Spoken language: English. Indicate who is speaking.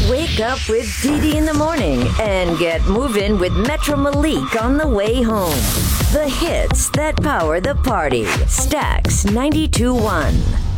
Speaker 1: Wake up with Dee in the morning and get moving with Metro Malik on the way home. The hits that power the party. Stax 92.1.